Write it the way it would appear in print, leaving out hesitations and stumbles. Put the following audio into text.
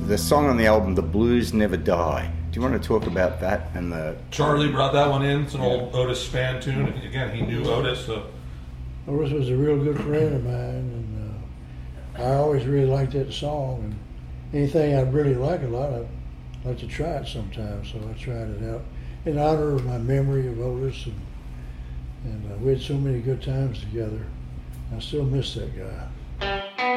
the song on the album, "The Blues Never Die." Do you want to talk about that and the? Charlie brought that one in. It's an old Otis Spann tune. Again, he knew Otis, so. Otis was a real good friend of mine, and I always really liked that song. And anything I really like a lot, I'd like to try it sometime. So I tried it out in honor of my memory of Otis, and we had so many good times together. I still miss that guy.